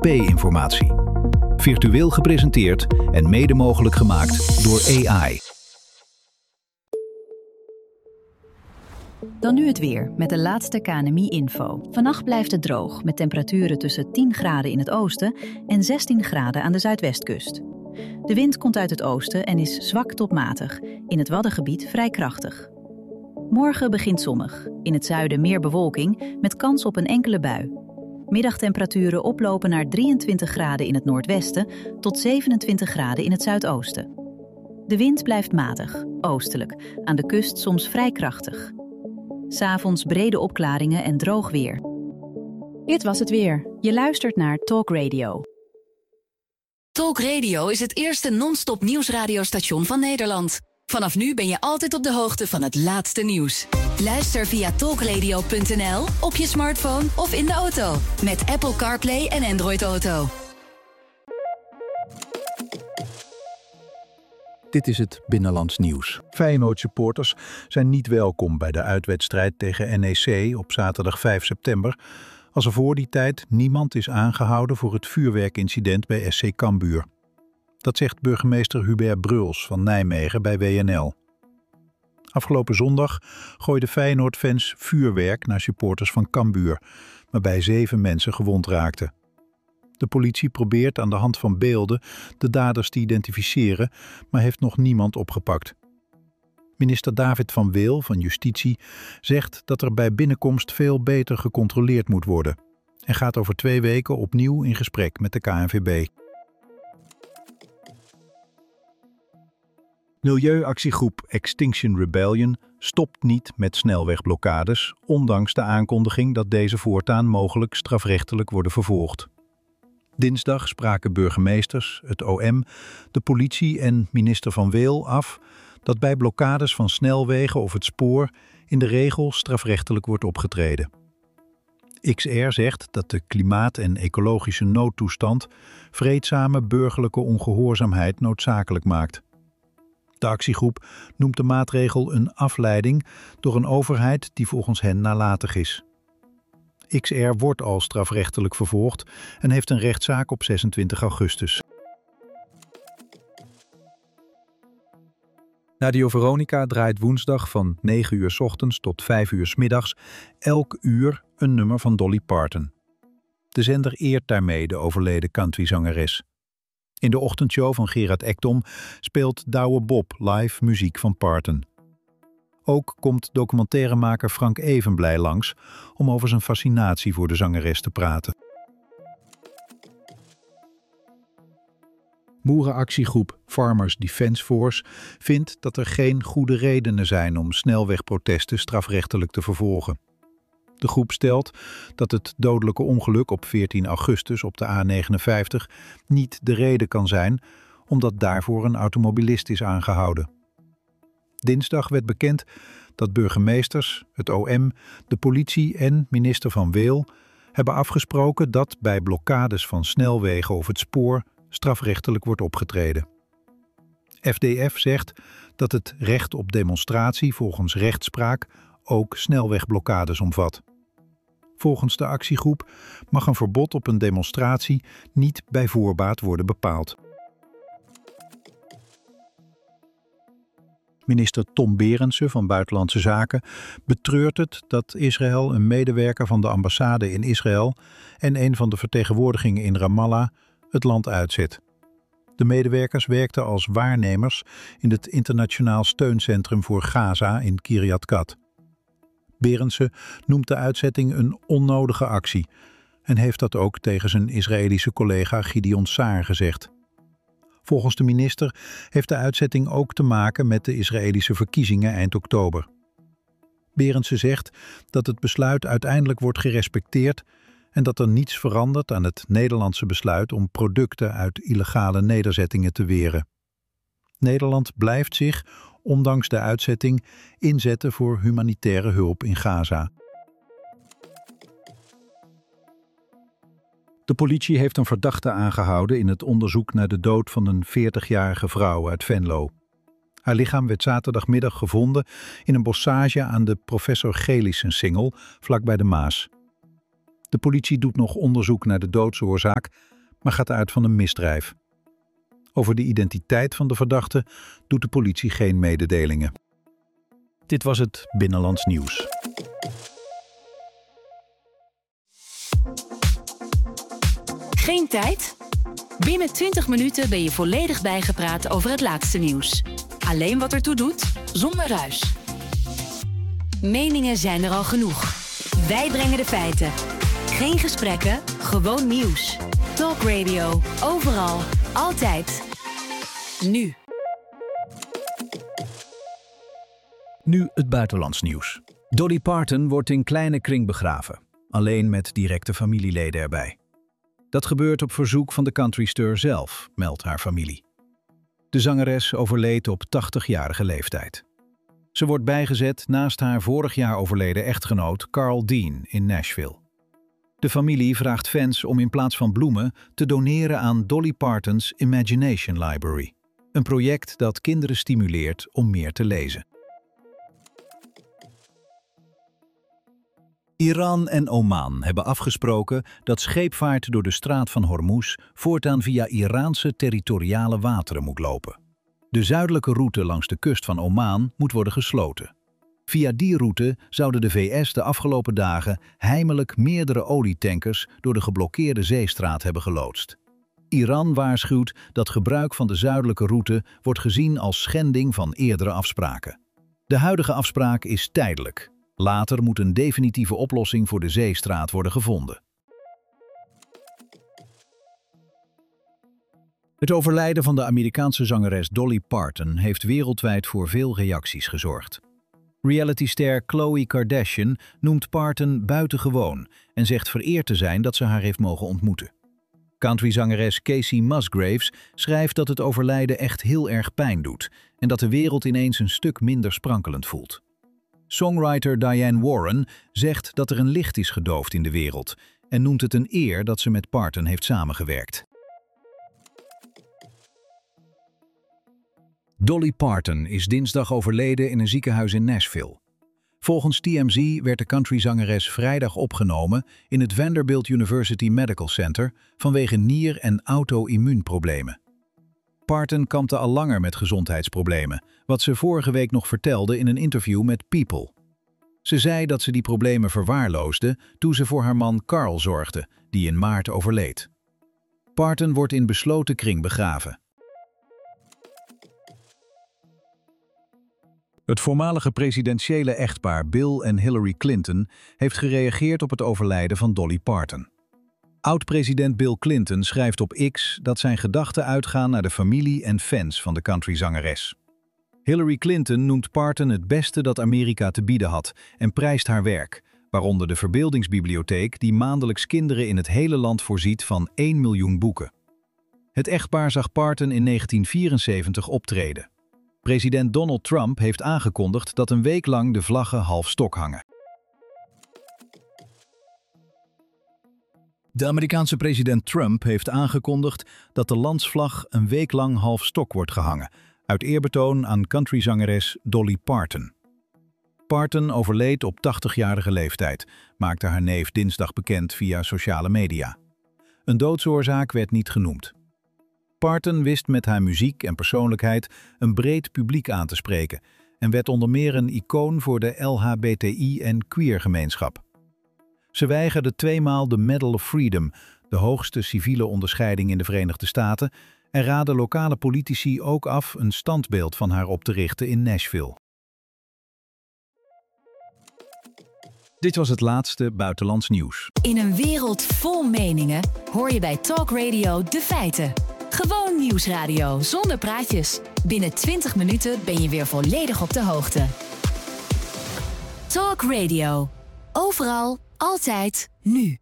ANP-informatie. Virtueel gepresenteerd en mede mogelijk gemaakt door AI. Dan nu het weer met de laatste KNMI-info. Vannacht blijft het droog met temperaturen tussen 10 graden in het oosten en 16 graden aan de zuidwestkust. De wind komt uit het oosten en is zwak tot matig, in het Waddengebied vrij krachtig. Morgen begint zonnig, in het zuiden meer bewolking met kans op een enkele bui. Middagtemperaturen oplopen naar 23 graden in het noordwesten tot 27 graden in het zuidoosten. De wind blijft matig, oostelijk, aan de kust soms vrij krachtig. 'S Avonds brede opklaringen en droog weer. Dit was het weer. Je luistert naar Talk Radio. Talk Radio is het eerste non-stop nieuwsradiostation van Nederland. Vanaf nu ben je altijd op de hoogte van het laatste nieuws. Luister via talkradio.nl, op je smartphone of in de auto. Met Apple CarPlay en Android Auto. Dit is het Binnenlands Nieuws. Feyenoord-supporters zijn niet welkom bij de uitwedstrijd tegen NEC op zaterdag 5 september... als er voor die tijd niemand is aangehouden voor het vuurwerkincident bij SC Cambuur. Dat zegt burgemeester Hubert Bruls van Nijmegen bij WNL. Afgelopen zondag gooiden Feyenoord-fans vuurwerk naar supporters van Cambuur, waarbij 7 mensen gewond raakten. De politie probeert aan de hand van beelden de daders te identificeren, maar heeft nog niemand opgepakt. Minister David van Weel van Justitie zegt dat er bij binnenkomst veel beter gecontroleerd moet worden en gaat over 2 weken opnieuw in gesprek met de KNVB. Milieuactiegroep Extinction Rebellion stopt niet met snelwegblokkades, ondanks de aankondiging dat deze voortaan mogelijk strafrechtelijk worden vervolgd. Dinsdag spraken burgemeesters, het OM, de politie en minister Van Weel af dat bij blokkades van snelwegen of het spoor in de regel strafrechtelijk wordt opgetreden. XR zegt dat de klimaat- en ecologische noodtoestand vreedzame burgerlijke ongehoorzaamheid noodzakelijk maakt. De actiegroep noemt de maatregel een afleiding door een overheid die volgens hen nalatig is. XR wordt al strafrechtelijk vervolgd en heeft een rechtszaak op 26 augustus. Radio Veronica draait woensdag van 9 uur 's ochtends tot 5 uur 's middags elk uur een nummer van Dolly Parton. De zender eert daarmee de overleden countryzangeres. In de ochtendshow van Gerard Ekdom speelt Douwe Bob live muziek van Parton. Ook komt documentairemaker Frank Evenblij langs om over zijn fascinatie voor de zangeres te praten. Boerenactiegroep Farmers Defence Force vindt dat er geen goede redenen zijn om snelwegprotesten strafrechtelijk te vervolgen. De groep stelt dat het dodelijke ongeluk op 14 augustus op de A59 niet de reden kan zijn, omdat daarvoor een automobilist is aangehouden. Dinsdag werd bekend dat burgemeesters, het OM, de politie en minister Van Weel hebben afgesproken dat bij blokkades van snelwegen of het spoor strafrechtelijk wordt opgetreden. FDF zegt dat het recht op demonstratie volgens rechtspraak ook snelwegblokkades omvat. Volgens de actiegroep mag een verbod op een demonstratie niet bij voorbaat worden bepaald. Minister Tom Berendsen van Buitenlandse Zaken betreurt het dat Israël een medewerker van de ambassade in Israël en een van de vertegenwoordigingen in Ramallah het land uitzet. De medewerkers werkten als waarnemers in het Internationaal Steuncentrum voor Gaza in Kiryat Gat. Berendsen noemt de uitzetting een onnodige actie en heeft dat ook tegen zijn Israëlische collega Gideon Saar gezegd. Volgens de minister heeft de uitzetting ook te maken met de Israëlische verkiezingen eind oktober. Berendsen zegt dat het besluit uiteindelijk wordt gerespecteerd en dat er niets verandert aan het Nederlandse besluit om producten uit illegale nederzettingen te weren. Nederland blijft zich, ondanks de uitzetting, inzetten voor humanitaire hulp in Gaza. De politie heeft een verdachte aangehouden in het onderzoek naar de dood van een 40-jarige vrouw uit Venlo. Haar lichaam werd zaterdagmiddag gevonden in een bossage aan de Professor Gelissensingel, vlakbij de Maas. De politie doet nog onderzoek naar de doodsoorzaak, maar gaat uit van een misdrijf. Over de identiteit van de verdachte doet de politie geen mededelingen. Dit was het Binnenlands Nieuws. Geen tijd? Binnen 20 minuten ben je volledig bijgepraat over het laatste nieuws. Alleen wat ertoe doet, zonder ruis. Meningen zijn er al genoeg. Wij brengen de feiten. Geen gesprekken, gewoon nieuws. Talk Radio, overal, altijd. Nu. Nu het buitenlands nieuws. Dolly Parton wordt in kleine kring begraven, alleen met directe familieleden erbij. Dat gebeurt op verzoek van de countryster zelf, meldt haar familie. De zangeres overleed op 80-jarige leeftijd. Ze wordt bijgezet naast haar vorig jaar overleden echtgenoot Carl Dean in Nashville. De familie vraagt fans om in plaats van bloemen te doneren aan Dolly Parton's Imagination Library, een project dat kinderen stimuleert om meer te lezen. Iran en Oman hebben afgesproken dat scheepvaart door de straat van Hormuz voortaan via Iraanse territoriale wateren moet lopen. De zuidelijke route langs de kust van Oman moet worden gesloten. Via die route zouden de VS de afgelopen dagen heimelijk meerdere olietankers door de geblokkeerde zeestraat hebben geloodst. Iran waarschuwt dat gebruik van de zuidelijke route wordt gezien als schending van eerdere afspraken. De huidige afspraak is tijdelijk. Later moet een definitieve oplossing voor de zeestraat worden gevonden. Het overlijden van de Amerikaanse zangeres Dolly Parton heeft wereldwijd voor veel reacties gezorgd. Realityster Khloe Kardashian noemt Parton buitengewoon en zegt vereerd te zijn dat ze haar heeft mogen ontmoeten. Countryzangeres Casey Musgraves schrijft dat het overlijden echt heel erg pijn doet en dat de wereld ineens een stuk minder sprankelend voelt. Songwriter Diane Warren zegt dat er een licht is gedoofd in de wereld en noemt het een eer dat ze met Parton heeft samengewerkt. Dolly Parton is dinsdag overleden in een ziekenhuis in Nashville. Volgens TMZ werd de countryzangeres vrijdag opgenomen in het Vanderbilt University Medical Center vanwege nier- en auto-immuunproblemen. Parton kampte al langer met gezondheidsproblemen, wat ze vorige week nog vertelde in een interview met People. Ze zei dat ze die problemen verwaarloosde toen ze voor haar man Carl zorgde, die in maart overleed. Parton wordt in besloten kring begraven. Het voormalige presidentiële echtpaar Bill en Hillary Clinton heeft gereageerd op het overlijden van Dolly Parton. Oud-president Bill Clinton schrijft op X dat zijn gedachten uitgaan naar de familie en fans van de countryzangeres. Hillary Clinton noemt Parton het beste dat Amerika te bieden had en prijst haar werk, waaronder de Verbeeldingsbibliotheek die maandelijks kinderen in het hele land voorziet van 1 miljoen boeken. Het echtpaar zag Parton in 1974 optreden. President Donald Trump heeft aangekondigd dat een week lang de vlaggen half stok hangen. De Amerikaanse president Trump heeft aangekondigd dat de landsvlag een week lang half stok wordt gehangen, uit eerbetoon aan countryzangeres Dolly Parton. Parton overleed op 80-jarige leeftijd, maakte haar neef dinsdag bekend via sociale media. Een doodsoorzaak werd niet genoemd. Parton wist met haar muziek en persoonlijkheid een breed publiek aan te spreken en werd onder meer een icoon voor de LHBTI- en queer-gemeenschap. Ze weigerde 2 maal de Medal of Freedom, de hoogste civiele onderscheiding in de Verenigde Staten, en raadde lokale politici ook af een standbeeld van haar op te richten in Nashville. Dit was het laatste buitenlands nieuws. In een wereld vol meningen hoor je bij Talk Radio de feiten. Gewoon nieuwsradio zonder praatjes. Binnen 20 minuten ben je weer volledig op de hoogte. Talk Radio. Overal, altijd, nu.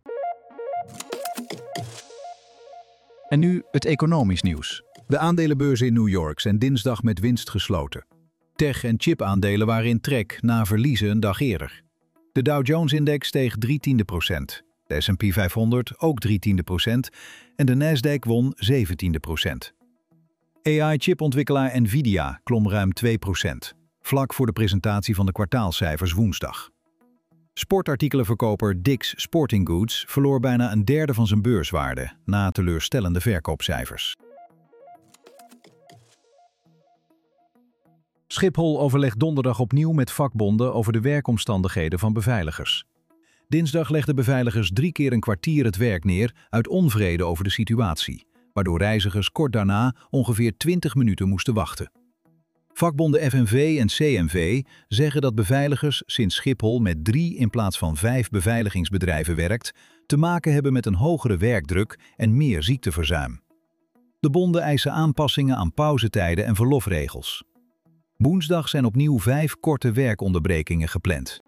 En nu het economisch nieuws. De aandelenbeurzen in New York zijn dinsdag met winst gesloten. Tech- en chipaandelen waren in trek na verliezen een dag eerder. De Dow Jones-index steeg 0,3%. De S&P 500 ook 0,3% en de Nasdaq won 0,17%. AI-chipontwikkelaar Nvidia klom ruim 2%, vlak voor de presentatie van de kwartaalcijfers woensdag. Sportartikelenverkoper Dick's Sporting Goods verloor bijna een derde van zijn beurswaarde na teleurstellende verkoopcijfers. Schiphol overlegt donderdag opnieuw met vakbonden over de werkomstandigheden van beveiligers. Dinsdag legden beveiligers 3 keer een kwartier het werk neer uit onvrede over de situatie, waardoor reizigers kort daarna ongeveer 20 minuten moesten wachten. Vakbonden FNV en CNV zeggen dat beveiligers sinds Schiphol met 3 in plaats van 5 beveiligingsbedrijven werkt, te maken hebben met een hogere werkdruk en meer ziekteverzuim. De bonden eisen aanpassingen aan pauzetijden en verlofregels. Woensdag zijn opnieuw 5 korte werkonderbrekingen gepland.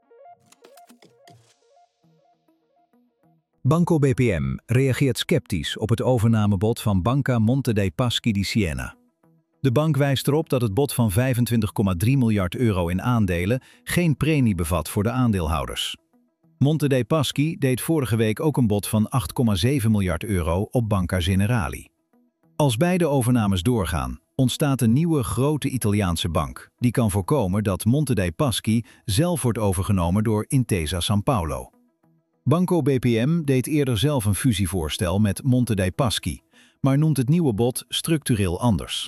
Banco BPM reageert sceptisch op het overnamebod van Banca Monte dei Paschi di Siena. De bank wijst erop dat het bod van €25,3 miljard in aandelen geen premie bevat voor de aandeelhouders. Monte dei Paschi deed vorige week ook een bod van €8,7 miljard op Banca Generali. Als beide overnames doorgaan, ontstaat een nieuwe grote Italiaanse bank, die kan voorkomen dat Monte dei Paschi zelf wordt overgenomen door Intesa Sanpaolo. Banco BPM deed eerder zelf een fusievoorstel met Monte dei Paschi, maar noemt het nieuwe bod structureel anders.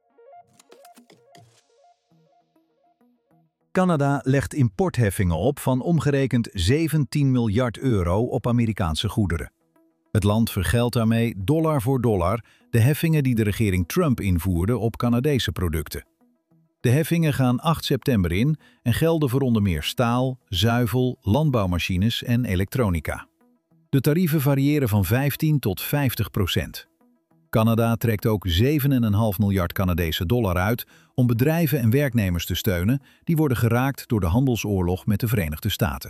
Canada legt importheffingen op van omgerekend €17 miljard op Amerikaanse goederen. Het land vergeldt daarmee dollar voor dollar de heffingen die de regering Trump invoerde op Canadese producten. De heffingen gaan 8 september in en gelden voor onder meer staal, zuivel, landbouwmachines en elektronica. De tarieven variëren van 15 tot 50%. Canada trekt ook $7,5 miljard Canadese dollar uit om bedrijven en werknemers te steunen die worden geraakt door de handelsoorlog met de Verenigde Staten.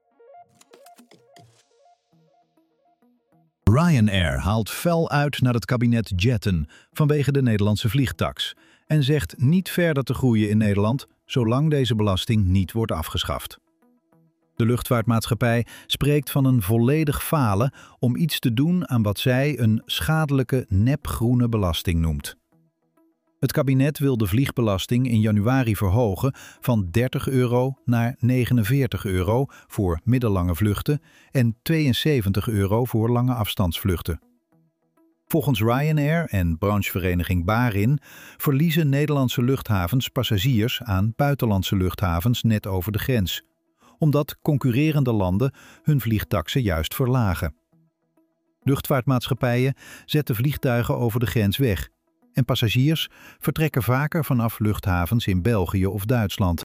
Ryanair haalt fel uit naar het kabinet Jetten vanwege de Nederlandse vliegtaks en zegt niet verder te groeien in Nederland zolang deze belasting niet wordt afgeschaft. De luchtvaartmaatschappij spreekt van een volledig falen om iets te doen aan wat zij een schadelijke nepgroene belasting noemt. Het kabinet wil de vliegbelasting in januari verhogen van €30 naar €49 voor middellange vluchten en €72 voor lange afstandsvluchten. Volgens Ryanair en branchevereniging Barin verliezen Nederlandse luchthavens passagiers aan buitenlandse luchthavens net over de grens, omdat concurrerende landen hun vliegtaksen juist verlagen. Luchtvaartmaatschappijen zetten vliegtuigen over de grens weg en passagiers vertrekken vaker vanaf luchthavens in België of Duitsland.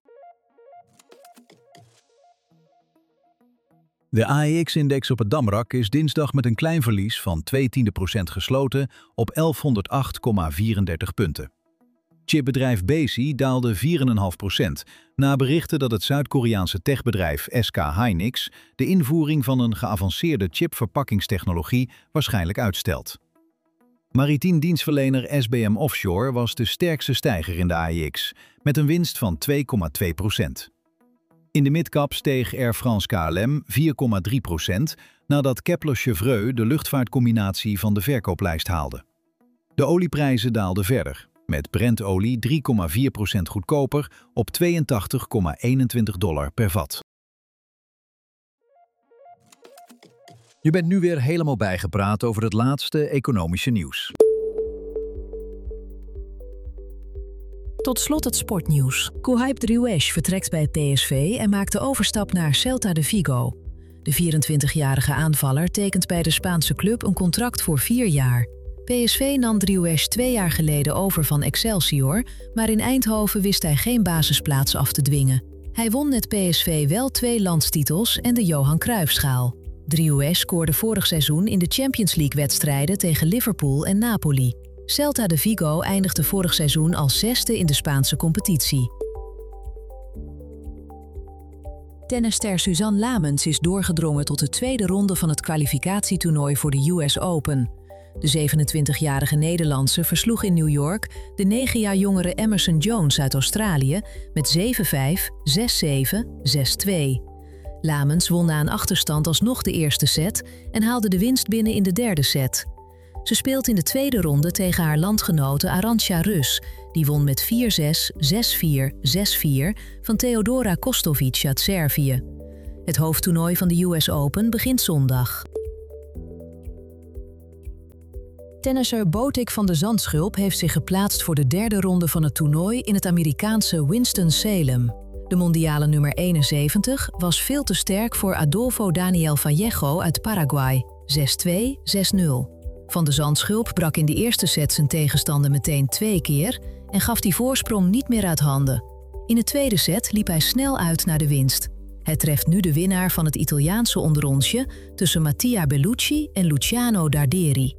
De AEX-index op het Damrak is dinsdag met een klein verlies van 0,2% gesloten op 1108,34 punten. Chipbedrijf Besi daalde 4,5% na berichten dat het Zuid-Koreaanse techbedrijf SK Hynix de invoering van een geavanceerde chipverpakkingstechnologie waarschijnlijk uitstelt. Maritiem dienstverlener SBM Offshore was de sterkste stijger in de AEX, met een winst van 2,2%. In de midcap steeg Air France KLM 4,3% nadat Kepler-Chevreux de luchtvaartcombinatie van de verkooplijst haalde. De olieprijzen daalden verder, met Brent-olie 3,4% goedkoper op $82,21 per vat. Je bent nu weer helemaal bijgepraat over het laatste economische nieuws. Tot slot het sportnieuws. Kouaib Driouech vertrekt bij PSV en maakt de overstap naar Celta de Vigo. De 24-jarige aanvaller tekent bij de Spaanse club een contract voor 4 jaar. PSV nam Driouech 2 jaar geleden over van Excelsior, maar in Eindhoven wist hij geen basisplaats af te dwingen. Hij won met PSV wel 2 landstitels en de Johan Cruijffschaal. Driouech scoorde vorig seizoen in de Champions League-wedstrijden tegen Liverpool en Napoli. Celta de Vigo eindigde vorig seizoen als 6e in de Spaanse competitie. Tennisster Suzanne Lamens is doorgedrongen tot de 2e ronde van het kwalificatietoernooi voor de US Open. De 27-jarige Nederlandse versloeg in New York de 9 jaar jongere Emerson Jones uit Australië met 7-5, 6-7, 6-2. Lamens won na een achterstand alsnog de eerste set en haalde de winst binnen in de 3e set. Ze speelt in de 2e ronde tegen haar landgenote Arantxa Rus. Die won met 4-6, 6-4, 6-4 van Theodora Kostovic uit Servië. Het hoofdtoernooi van de US Open begint zondag. Tennisser Botic van de Zandschulp heeft zich geplaatst voor de derde ronde van het toernooi in het Amerikaanse Winston-Salem. De mondiale nummer 71 was veel te sterk voor Adolfo Daniel Vallejo uit Paraguay, 6-2, 6-0. Van de Zandschulp brak in de eerste set zijn tegenstander meteen 2 keer en gaf die voorsprong niet meer uit handen. In de tweede set liep hij snel uit naar de winst. Hij treft nu de winnaar van het Italiaanse onderrondje tussen Mattia Bellucci en Luciano Darderi.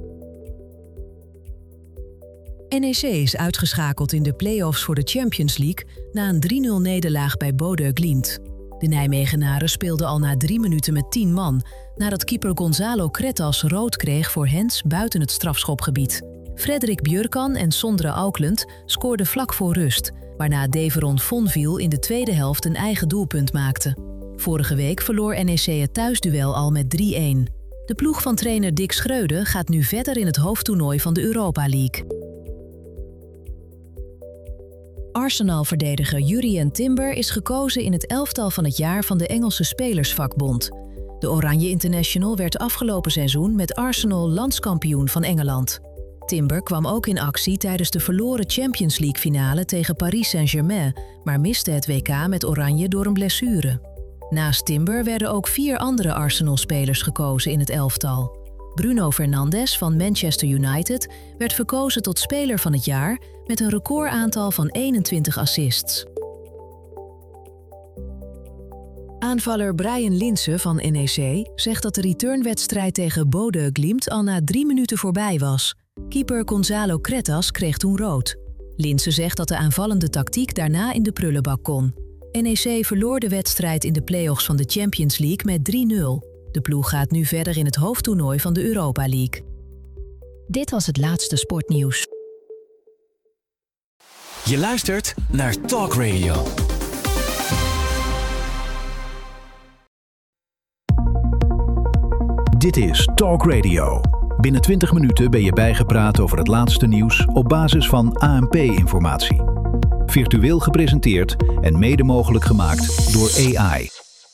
NEC is uitgeschakeld in de play-offs voor de Champions League na een 3-0 nederlaag bij Bodø Glimt. De Nijmegenaren speelden al na 3 minuten met 10 man, nadat keeper Gonzalo Cretas rood kreeg voor hands buiten het strafschopgebied. Frederik Björkan en Sondre Auckland scoorden vlak voor rust, waarna Deveron Fonville in de tweede helft een eigen doelpunt maakte. Vorige week verloor NEC het thuisduel al met 3-1. De ploeg van trainer Dick Schreuder gaat nu verder in het hoofdtoernooi van de Europa League. Arsenal-verdediger Jurrien Timber is gekozen in het elftal van het jaar van de Engelse Spelersvakbond. De Oranje International werd afgelopen seizoen met Arsenal landskampioen van Engeland. Timber kwam ook in actie tijdens de verloren Champions League-finale tegen Paris Saint-Germain, maar miste het WK met Oranje door een blessure. Naast Timber werden ook 4 andere Arsenal-spelers gekozen in het elftal. Bruno Fernandes van Manchester United werd verkozen tot speler van het jaar met een recordaantal van 21 assists. Aanvaller Brian Linse van NEC zegt dat de returnwedstrijd tegen Bodø Glimt al na 3 minuten voorbij was. Keeper Gonzalo Cretas kreeg toen rood. Linse zegt dat de aanvallende tactiek daarna in de prullenbak kon. NEC verloor de wedstrijd in de play-offs van de Champions League met 3-0. De ploeg gaat nu verder in het hoofdtoernooi van de Europa League. Dit was het laatste sportnieuws. Je luistert naar Talk Radio. Dit is Talk Radio. Binnen 20 minuten ben je bijgepraat over het laatste nieuws op basis van ANP-informatie. Virtueel gepresenteerd en mede mogelijk gemaakt door AI.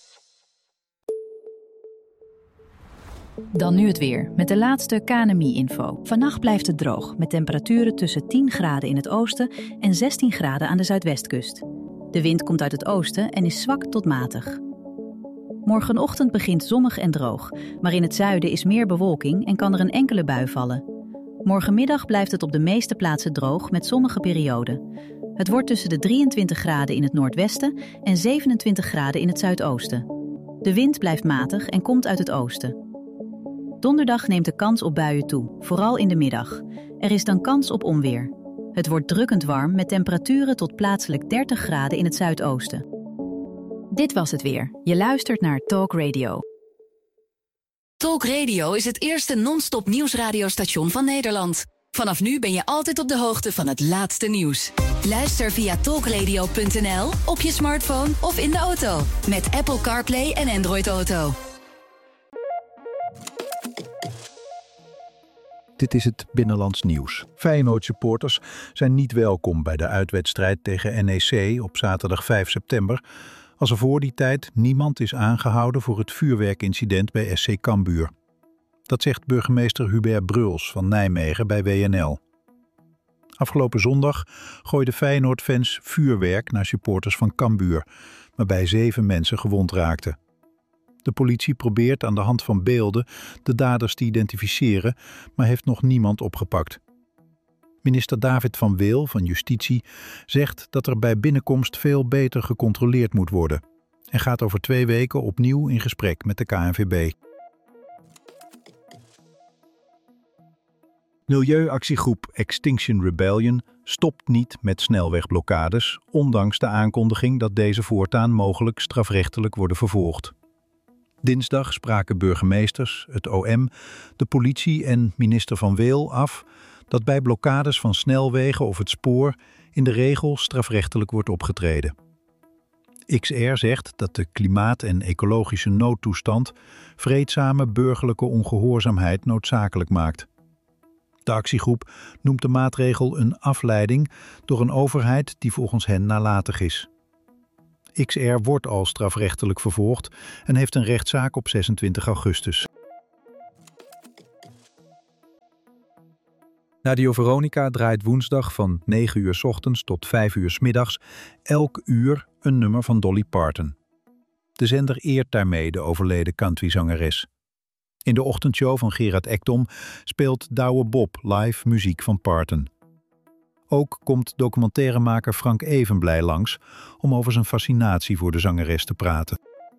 Dan nu het weer, met de laatste KNMI-info. Vannacht blijft het droog, met temperaturen tussen 10 graden in het oosten en 16 graden aan de zuidwestkust. De wind komt uit het oosten en is zwak tot matig. Morgenochtend begint zonnig en droog, maar in het zuiden is meer bewolking en kan er een enkele bui vallen. Morgenmiddag blijft het op de meeste plaatsen droog met zonnige perioden. Het wordt tussen de 23 graden in het noordwesten en 27 graden in het zuidoosten. De wind blijft matig en komt uit het oosten. Donderdag neemt de kans op buien toe, vooral in de middag. Er is dan kans op onweer. Het wordt drukkend warm met temperaturen tot plaatselijk 30 graden in het zuidoosten. Dit was het weer. Je luistert naar Talk Radio. Talk Radio is het eerste non-stop nieuwsradiostation van Nederland. Vanaf nu ben je altijd op de hoogte van het laatste nieuws. Luister via talkradio.nl, op je smartphone of in de auto. Met Apple CarPlay en Android Auto. Dit is het Binnenlands Nieuws. Feyenoord-supporters zijn niet welkom bij de uitwedstrijd tegen NEC op zaterdag 5 september... als er voor die tijd niemand is aangehouden voor het vuurwerkincident bij SC Cambuur. Dat zegt burgemeester Hubert Bruls van Nijmegen bij WNL. Afgelopen zondag gooiden Feyenoord-fans vuurwerk naar supporters van Cambuur, waarbij 7 mensen gewond raakten. De politie probeert aan de hand van beelden de daders te identificeren, maar heeft nog niemand opgepakt. Minister David van Weel van Justitie zegt dat er bij binnenkomst veel beter gecontroleerd moet worden en gaat over 2 weken opnieuw in gesprek met de KNVB. Milieuactiegroep Extinction Rebellion stopt niet met snelwegblokkades, ondanks de aankondiging dat deze voortaan mogelijk strafrechtelijk worden vervolgd. Dinsdag spraken burgemeesters, het OM, de politie en minister Van Weel af dat bij blokkades van snelwegen of het spoor in de regel strafrechtelijk wordt opgetreden. XR zegt dat de klimaat- en ecologische noodtoestand vreedzame burgerlijke ongehoorzaamheid noodzakelijk maakt. De actiegroep noemt de maatregel een afleiding door een overheid die volgens hen nalatig is. XR wordt al strafrechtelijk vervolgd en heeft een rechtszaak op 26 augustus. Radio Veronica draait woensdag van 9 uur 's ochtends tot 5 uur 's middags elk uur een nummer van Dolly Parton. De zender eert daarmee de overleden countryzangeres. In de ochtendshow van Gerard Ekdom speelt Douwe Bob live muziek van Parton. Ook komt documentairemaker Frank Evenblij langs om over zijn fascinatie voor de zangeres te praten.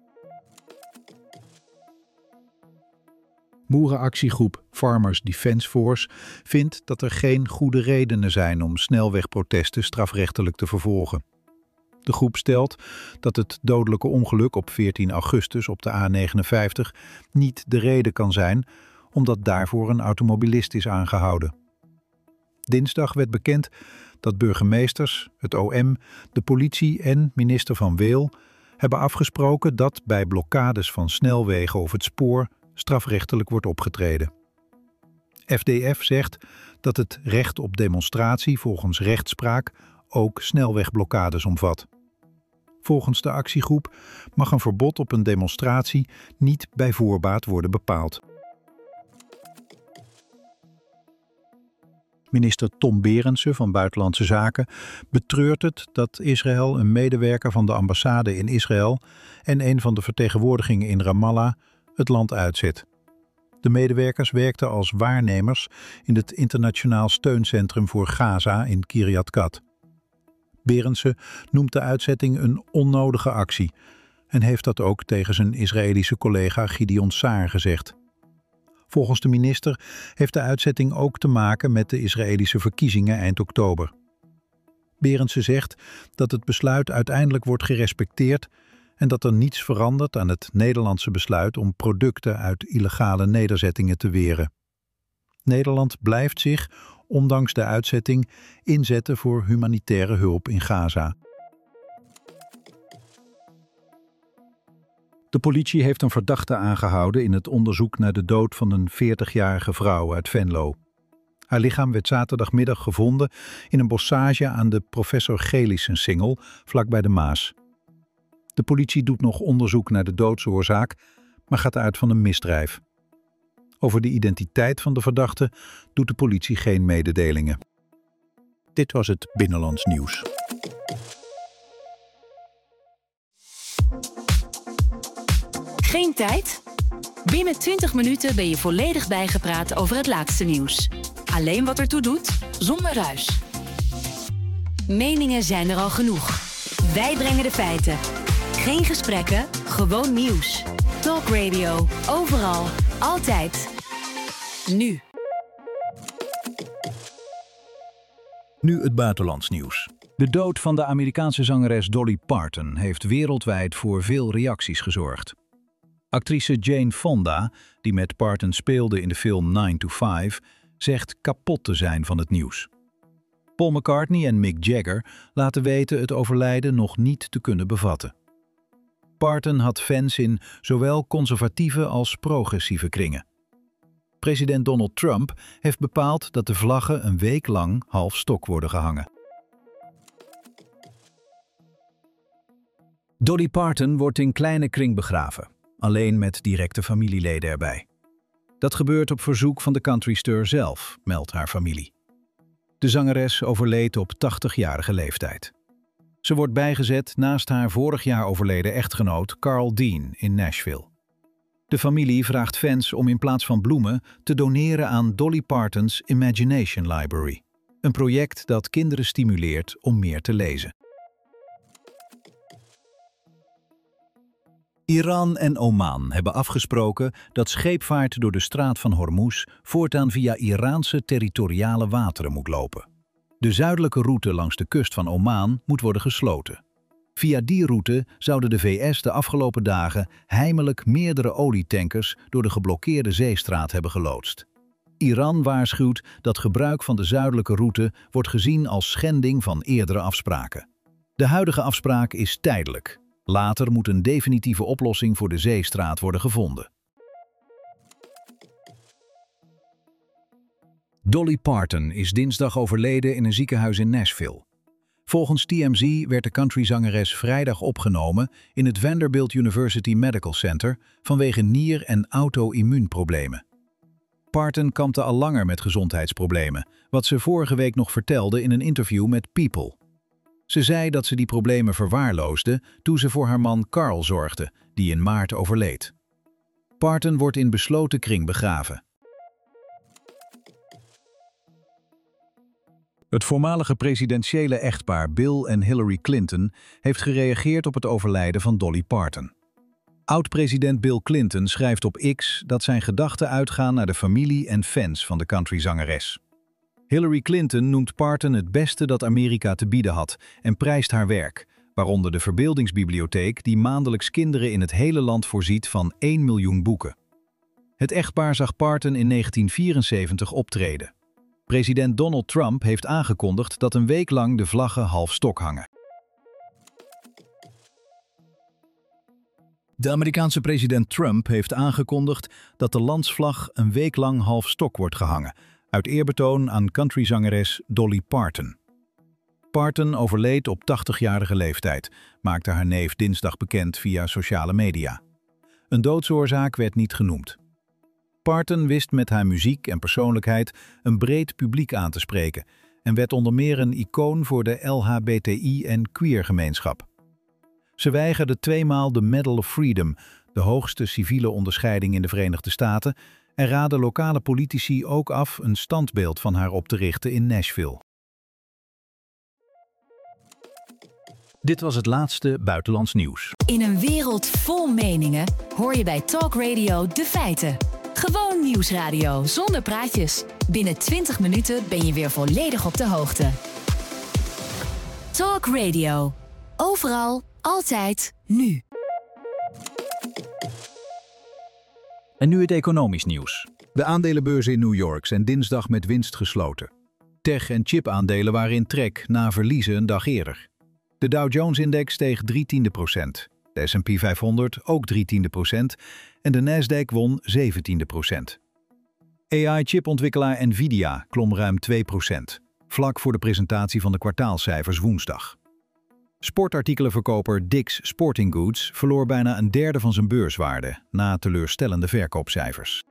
Boerenactiegroep Farmers Defence Force vindt dat er geen goede redenen zijn om snelwegprotesten strafrechtelijk te vervolgen. De groep stelt dat het dodelijke ongeluk op 14 augustus op de A59 niet de reden kan zijn, omdat daarvoor een automobilist is aangehouden. Dinsdag werd bekend dat burgemeesters, het OM, de politie en minister Van Weel hebben afgesproken dat bij blokkades van snelwegen of het spoor strafrechtelijk wordt opgetreden. FDF zegt dat het recht op demonstratie volgens rechtspraak ook snelwegblokkades omvat. Volgens de actiegroep mag een verbod op een demonstratie niet bij voorbaat worden bepaald. Minister Tom Berendsen van Buitenlandse Zaken betreurt het dat Israël een medewerker van de ambassade in Israël en een van de vertegenwoordigingen in Ramallah het land uitzet. De medewerkers werkten als waarnemers in het Internationaal Steuncentrum voor Gaza in Kiryat Gat. Berendsen noemt de uitzetting een onnodige actie en heeft dat ook tegen zijn Israëlische collega Gideon Saar gezegd. Volgens de minister heeft de uitzetting ook te maken met de Israëlische verkiezingen eind oktober. Berendsen zegt dat het besluit uiteindelijk wordt gerespecteerd en dat er niets verandert aan het Nederlandse besluit om producten uit illegale nederzettingen te weren. Nederland blijft zich, ondanks de uitzetting, inzetten voor humanitaire hulp in Gaza. De politie heeft een verdachte aangehouden in het onderzoek naar de dood van een 40-jarige vrouw uit Venlo. Haar lichaam werd zaterdagmiddag gevonden in een bossage aan de Professor Gelissensingel, vlakbij de Maas. De politie doet nog onderzoek naar de doodsoorzaak, maar gaat uit van een misdrijf. Over de identiteit van de verdachte doet de politie geen mededelingen. Dit was het Binnenlands Nieuws. Geen tijd? Binnen 20 minuten ben je volledig bijgepraat over het laatste nieuws. Alleen wat ertoe doet, zonder ruis. Meningen zijn er al genoeg. Wij brengen de feiten. Geen gesprekken, gewoon nieuws. Talk Radio, overal, altijd. Nu. Nu het buitenlands nieuws. De dood van de Amerikaanse zangeres Dolly Parton heeft wereldwijd voor veel reacties gezorgd. Actrice Jane Fonda, die met Parton speelde in de film 9 to 5, zegt kapot te zijn van het nieuws. Paul McCartney en Mick Jagger laten weten het overlijden nog niet te kunnen bevatten. Parton had fans in zowel conservatieve als progressieve kringen. President Donald Trump heeft bepaald dat de vlaggen een week lang half stok worden gehangen. Dolly Parton wordt in kleine kring begraven, alleen met directe familieleden erbij. Dat gebeurt op verzoek van de countryster zelf, meldt haar familie. De zangeres overleed op 80-jarige leeftijd. Ze wordt bijgezet naast haar vorig jaar overleden echtgenoot Carl Dean in Nashville. De familie vraagt fans om in plaats van bloemen te doneren aan Dolly Parton's Imagination Library, een project dat kinderen stimuleert om meer te lezen. Iran en Oman hebben afgesproken dat scheepvaart door de straat van Hormuz voortaan via Iraanse territoriale wateren moet lopen. De zuidelijke route langs de kust van Oman moet worden gesloten. Via die route zouden de VS de afgelopen dagen heimelijk meerdere olietankers door de geblokkeerde zeestraat hebben geloodst. Iran waarschuwt dat gebruik van de zuidelijke route wordt gezien als schending van eerdere afspraken. De huidige afspraak is tijdelijk. Later moet een definitieve oplossing voor de zeestraat worden gevonden. Dolly Parton is dinsdag overleden in een ziekenhuis in Nashville. Volgens TMZ werd de countryzangeres vrijdag opgenomen in het Vanderbilt University Medical Center vanwege nier- en auto-immuunproblemen. Parton kampte al langer met gezondheidsproblemen, wat ze vorige week nog vertelde in een interview met People. Ze zei dat ze die problemen verwaarloosde toen ze voor haar man Carl zorgde, die in maart overleed. Parton wordt in besloten kring begraven. Het voormalige presidentiële echtpaar Bill en Hillary Clinton heeft gereageerd op het overlijden van Dolly Parton. Oud-president Bill Clinton schrijft op X dat zijn gedachten uitgaan naar de familie en fans van de countryzangeres. Hillary Clinton noemt Parton het beste dat Amerika te bieden had en prijst haar werk, waaronder de Verbeeldingsbibliotheek die maandelijks kinderen in het hele land voorziet van 1 miljoen boeken. Het echtpaar zag Parton in 1974 optreden. President Donald Trump heeft aangekondigd dat een week lang de vlaggen half stok hangen. De Amerikaanse president Trump heeft aangekondigd dat de landsvlag een week lang half stok wordt gehangen, uit eerbetoon aan countryzangeres Dolly Parton. Parton overleed op 80-jarige leeftijd, maakte haar neef dinsdag bekend via sociale media. Een doodsoorzaak werd niet genoemd. Parton wist met haar muziek en persoonlijkheid een breed publiek aan te spreken en werd onder meer een icoon voor de LHBTI- en queer-gemeenschap. Ze weigerde 2 maal de Medal of Freedom, de hoogste civiele onderscheiding in de Verenigde Staten, en raadde lokale politici ook af een standbeeld van haar op te richten in Nashville. Dit was het laatste buitenlands nieuws. In een wereld vol meningen hoor je bij Talk Radio de feiten. Gewoon nieuwsradio zonder praatjes. Binnen 20 minuten ben je weer volledig op de hoogte. Talk Radio. Overal, altijd, nu. En nu het economisch nieuws. De aandelenbeurzen in New York zijn dinsdag met winst gesloten. Tech- en chip-aandelen waren in trek na verliezen een dag eerder. De Dow Jones-index steeg 0,3%. De S&P 500 ook 0,3% en de Nasdaq won 0,17%. AI-chipontwikkelaar Nvidia klom ruim 2%, vlak voor de presentatie van de kwartaalcijfers woensdag. Sportartikelenverkoper Dick's Sporting Goods verloor bijna een derde van zijn beurswaarde na teleurstellende verkoopcijfers.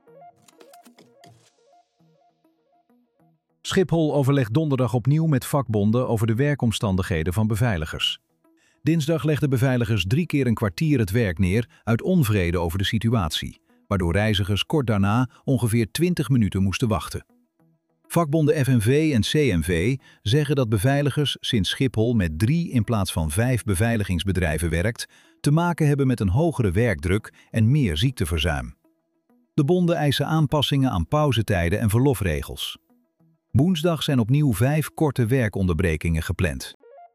Schiphol overlegt donderdag opnieuw met vakbonden over de werkomstandigheden van beveiligers. Dinsdag legden beveiligers 3 keer een kwartier het werk neer uit onvrede over de situatie, waardoor reizigers kort daarna ongeveer 20 minuten moesten wachten. Vakbonden FNV en CNV zeggen dat beveiligers sinds Schiphol met 3 in plaats van 5 beveiligingsbedrijven werkt, te maken hebben met een hogere werkdruk en meer ziekteverzuim. De bonden eisen aanpassingen aan pauzetijden en verlofregels. Woensdag zijn opnieuw 5 korte werkonderbrekingen gepland.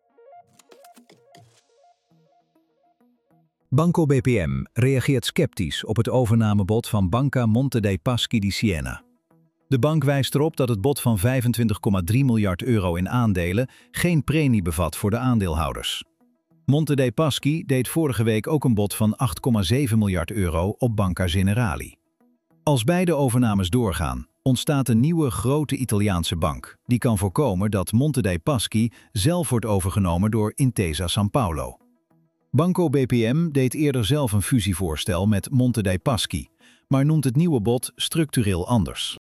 Banco BPM reageert sceptisch op het overnamebod van Banca Monte dei Paschi di Siena. De bank wijst erop dat het bod van 25,3 miljard euro in aandelen geen premie bevat voor de aandeelhouders. Monte dei Paschi deed vorige week ook een bod van 8,7 miljard euro op Banca Generali. Als beide overnames doorgaan, ontstaat een nieuwe grote Italiaanse bank die kan voorkomen dat Monte dei Paschi zelf wordt overgenomen door Intesa Sanpaolo. Banco BPM deed eerder zelf een fusievoorstel met Monte dei Paschi, maar noemt het nieuwe bod structureel anders.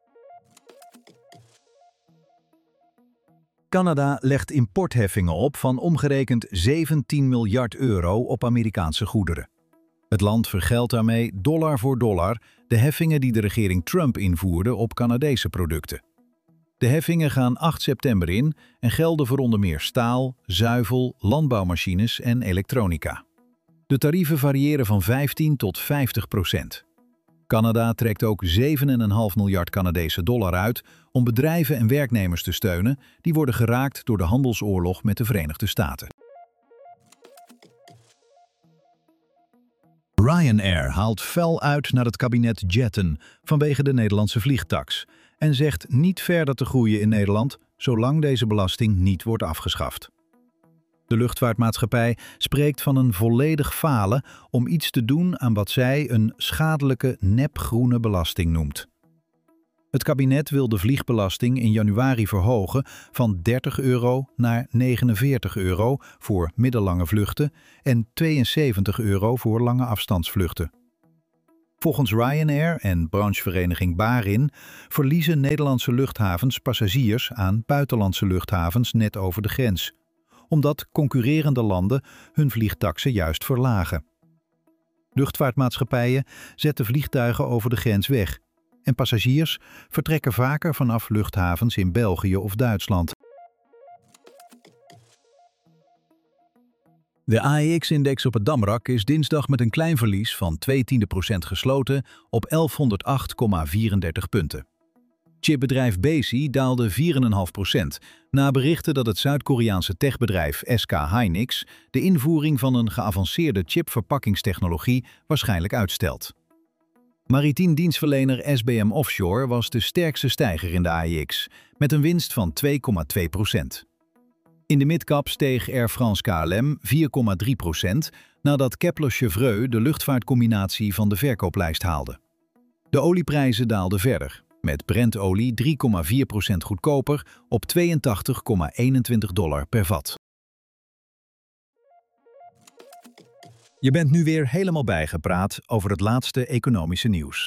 Canada legt importheffingen op van omgerekend 17 miljard euro op Amerikaanse goederen. Het land vergeldt daarmee dollar voor dollar de heffingen die de regering Trump invoerde op Canadese producten. De heffingen gaan 8 september in en gelden voor onder meer staal, zuivel, landbouwmachines en elektronica. De tarieven variëren van 15 tot 50%. Canada trekt ook 7,5 miljard Canadese dollar uit om bedrijven en werknemers te steunen die worden geraakt door de handelsoorlog met de Verenigde Staten. Ryanair haalt fel uit naar het kabinet Jetten vanwege de Nederlandse vliegtaks en zegt niet verder te groeien in Nederland zolang deze belasting niet wordt afgeschaft. De luchtvaartmaatschappij spreekt van een volledig falen om iets te doen aan wat zij een schadelijke nepgroene belasting noemt. Het kabinet wil de vliegbelasting in januari verhogen van €30 naar €49 voor middellange vluchten en €72 voor lange afstandsvluchten. Volgens Ryanair en branchevereniging Barin verliezen Nederlandse luchthavens passagiers aan buitenlandse luchthavens net over de grens, omdat concurrerende landen hun vliegtaksen juist verlagen. Luchtvaartmaatschappijen zetten vliegtuigen over de grens weg en passagiers vertrekken vaker vanaf luchthavens in België of Duitsland. De AEX-index op het Damrak is dinsdag met een klein verlies van 0,2% gesloten op 1108,34 punten. Chipbedrijf Besi daalde 4,5% na berichten dat het Zuid-Koreaanse techbedrijf SK Hynix de invoering van een geavanceerde chipverpakkingstechnologie waarschijnlijk uitstelt. Maritiem dienstverlener SBM Offshore was de sterkste stijger in de AEX, met een winst van 2,2%. In de midcap steeg Air France KLM 4,3% nadat Kepler-Chevreux de luchtvaartcombinatie van de verkooplijst haalde. De olieprijzen daalden verder, met Brent-olie 3,4% goedkoper op $82,21 per vat. Je bent nu weer helemaal bijgepraat over het laatste economische nieuws.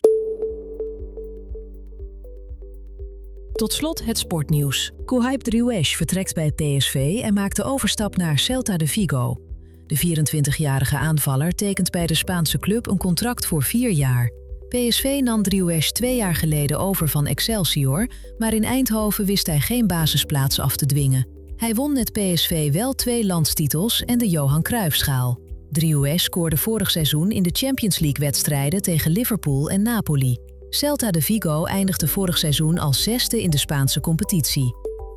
Tot slot het sportnieuws. Kouhaib Driouech vertrekt bij PSV en maakt de overstap naar Celta de Vigo. De 24-jarige aanvaller tekent bij de Spaanse club een contract voor 4 jaar. PSV nam Driouech 2 jaar geleden over van Excelsior, maar in Eindhoven wist hij geen basisplaats af te dwingen. Hij won met PSV wel 2 landstitels en de Johan Cruijffschaal. Driouech scoorde vorig seizoen in de Champions League-wedstrijden tegen Liverpool en Napoli. Celta de Vigo eindigde vorig seizoen als 6e in de Spaanse competitie.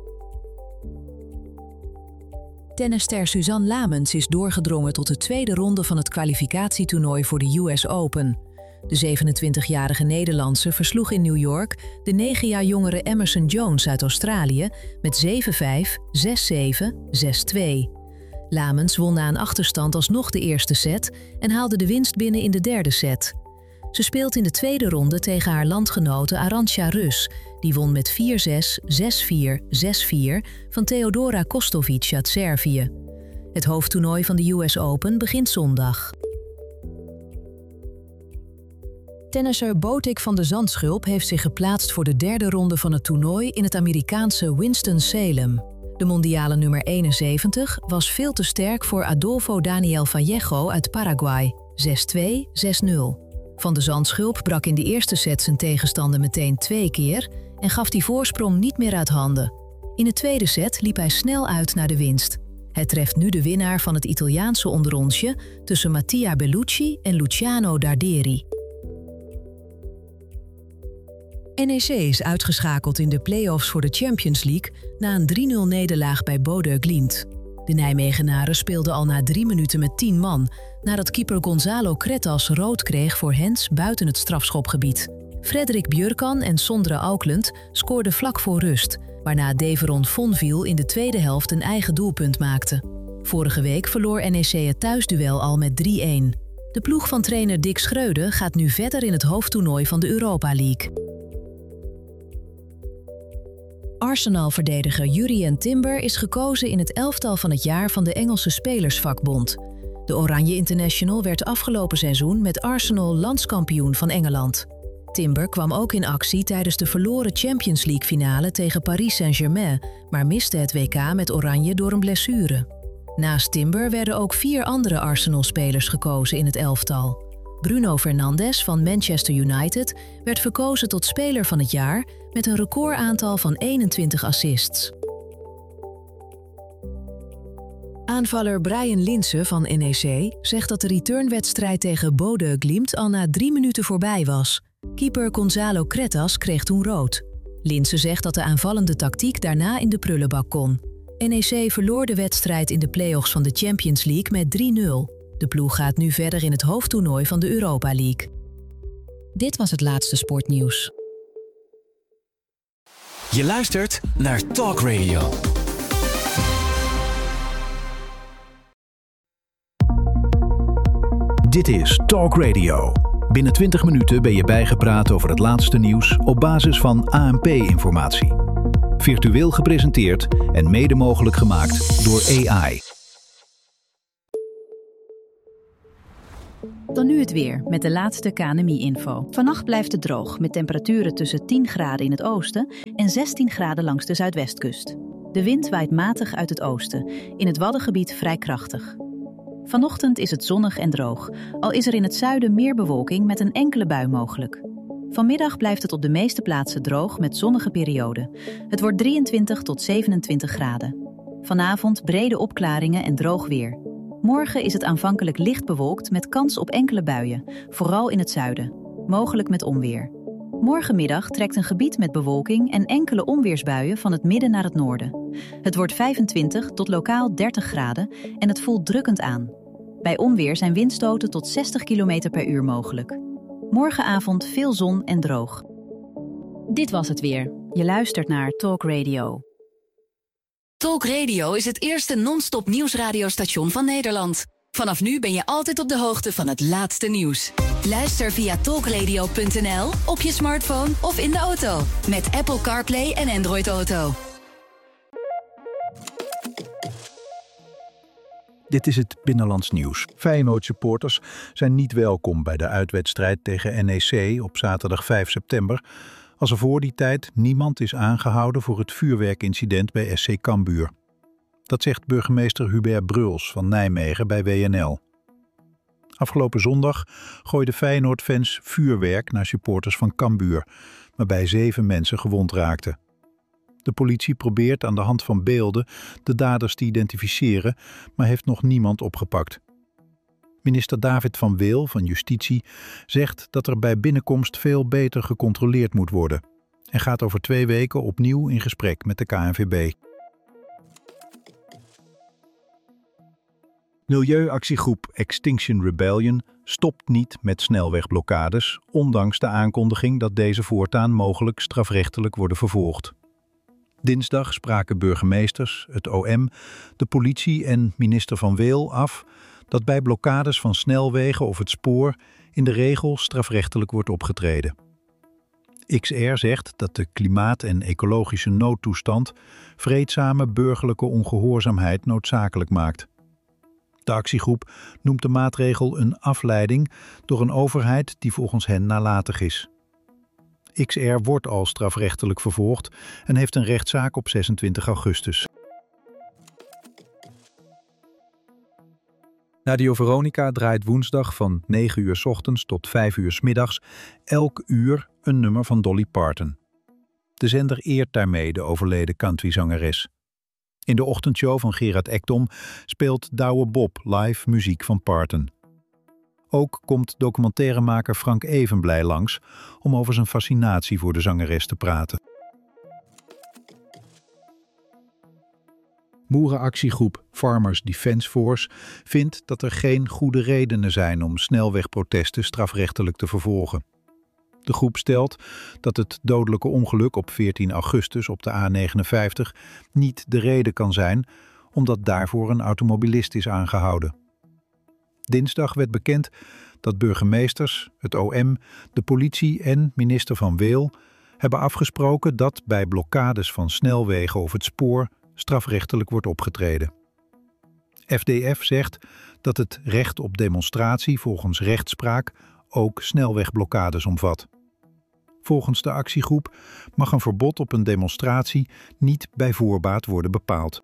Tennisster Suzanne Lamens is doorgedrongen tot de tweede ronde van het kwalificatietoernooi voor de US Open. De 27-jarige Nederlandse versloeg in New York de 9 jaar jongere Emerson Jones uit Australië met 7-5, 6-7, 6-2. Lamens won na een achterstand alsnog de eerste set en haalde de winst binnen in de derde set. Ze speelt in de tweede ronde tegen haar landgenote Arantxa Rus. Die won met 4-6, 6-4, 6-4 van Theodora Kostovic uit Servië. Het hoofdtoernooi van de US Open begint zondag. Tennisser Botic van de Zandschulp heeft zich geplaatst voor de derde ronde van het toernooi in het Amerikaanse Winston-Salem. De mondiale nummer 71 was veel te sterk voor Adolfo Daniel Vallejo uit Paraguay, 6-2, 6-0. Van de Zandschulp brak in de eerste set zijn tegenstander meteen 2 keer en gaf die voorsprong niet meer uit handen. In de tweede set liep hij snel uit naar de winst. Het treft nu de winnaar van het Italiaanse onderrondje tussen Mattia Bellucci en Luciano Darderi. NEC is uitgeschakeld in de play-offs voor de Champions League na een 3-0 nederlaag bij Bodø Glimt. De Nijmegenaren speelden al na 3 minuten met 10 man, nadat keeper Gonzalo Cretas rood kreeg voor hands buiten het strafschopgebied. Frederik Björkan en Sondre Auckland scoorden vlak voor rust, waarna Deveron Fonville in de tweede helft een eigen doelpunt maakte. Vorige week verloor NEC het thuisduel al met 3-1. De ploeg van trainer Dick Schreuder gaat nu verder in het hoofdtoernooi van de Europa League. Arsenal-verdediger Jurrien Timber is gekozen in het elftal van het jaar van de Engelse Spelersvakbond. De Oranje International werd afgelopen seizoen met Arsenal landskampioen van Engeland. Timber kwam ook in actie tijdens de verloren Champions League-finale tegen Paris Saint-Germain, maar miste het WK met Oranje door een blessure. Naast Timber werden ook 4 andere Arsenal-spelers gekozen in het elftal. Bruno Fernandes van Manchester United werd verkozen tot speler van het jaar met een recordaantal van 21 assists. Aanvaller Brian Linse van NEC zegt dat de returnwedstrijd tegen Bodø Glimt al na 3 minuten voorbij was. Keeper Gonzalo Cretas kreeg toen rood. Linse zegt dat de aanvallende tactiek daarna in de prullenbak kon. NEC verloor de wedstrijd in de play-offs van de Champions League met 3-0. De ploeg gaat nu verder in het hoofdtoernooi van de Europa League. Dit was het laatste sportnieuws. Je luistert naar Talk Radio. Dit is Talk Radio. Binnen 20 minuten ben je bijgepraat over het laatste nieuws op basis van ANP-informatie. Virtueel gepresenteerd en mede mogelijk gemaakt door AI. Dan nu het weer met de laatste KNMI-info. Vannacht blijft het droog met temperaturen tussen 10 graden in het oosten en 16 graden langs de zuidwestkust. De wind waait matig uit het oosten, in het Waddengebied vrij krachtig. Vanochtend is het zonnig en droog, al is er in het zuiden meer bewolking met een enkele bui mogelijk. Vanmiddag blijft het op de meeste plaatsen droog met zonnige perioden. Het wordt 23 tot 27 graden. Vanavond brede opklaringen en droog weer. Morgen is het aanvankelijk licht bewolkt met kans op enkele buien, vooral in het zuiden, mogelijk met onweer. Morgenmiddag trekt een gebied met bewolking en enkele onweersbuien van het midden naar het noorden. Het wordt 25 tot lokaal 30 graden en het voelt drukkend aan. Bij onweer zijn windstoten tot 60 km per uur mogelijk. Morgenavond veel zon en droog. Dit was het weer. Je luistert naar Talk Radio. Talk Radio is het eerste non-stop nieuwsradiostation van Nederland. Vanaf nu ben je altijd op de hoogte van het laatste nieuws. Luister via talkradio.nl, op je smartphone of in de auto. Met Apple CarPlay en Android Auto. Dit is het Binnenlands Nieuws. Feyenoord-supporters zijn niet welkom bij de uitwedstrijd tegen NEC op zaterdag 5 september... als er voor die tijd niemand is aangehouden voor het vuurwerkincident bij SC Cambuur. Dat zegt burgemeester Hubert Bruls van Nijmegen bij WNL. Afgelopen zondag gooiden Feyenoord-fans vuurwerk naar supporters van Cambuur, waarbij 7 mensen gewond raakten. De politie probeert aan de hand van beelden de daders te identificeren, maar heeft nog niemand opgepakt. Minister David van Weel van Justitie zegt dat er bij binnenkomst veel beter gecontroleerd moet worden en gaat over 2 weken opnieuw in gesprek met de KNVB. Milieuactiegroep Extinction Rebellion stopt niet met snelwegblokkades, ondanks de aankondiging dat deze voortaan mogelijk strafrechtelijk worden vervolgd. Dinsdag spraken burgemeesters, het OM, de politie en minister Van Weel af dat bij blokkades van snelwegen of het spoor in de regel strafrechtelijk wordt opgetreden. XR zegt dat de klimaat- en ecologische noodtoestand vreedzame burgerlijke ongehoorzaamheid noodzakelijk maakt. De actiegroep noemt de maatregel een afleiding door een overheid die volgens hen nalatig is. XR wordt al strafrechtelijk vervolgd en heeft een rechtszaak op 26 augustus. Radio Veronica draait woensdag van 9 uur 's ochtends tot 5 uur 's middags elk uur een nummer van Dolly Parton. De zender eert daarmee de overleden countryzangeres. In de ochtendshow van Gerard Ekdom speelt Douwe Bob live muziek van Parton. Ook komt documentairemaker Frank Evenblij langs om over zijn fascinatie voor de zangeres te praten. Boerenactiegroep Farmers Defence Force vindt dat er geen goede redenen zijn om snelwegprotesten strafrechtelijk te vervolgen. De groep stelt dat het dodelijke ongeluk op 14 augustus op de A59 niet de reden kan zijn, omdat daarvoor een automobilist is aangehouden. Dinsdag werd bekend dat burgemeesters, het OM, de politie en minister Van Weel hebben afgesproken dat bij blokkades van snelwegen of het spoor strafrechtelijk wordt opgetreden. FDF zegt dat het recht op demonstratie volgens rechtspraak ook snelwegblokkades omvat. Volgens de actiegroep mag een verbod op een demonstratie niet bij voorbaat worden bepaald.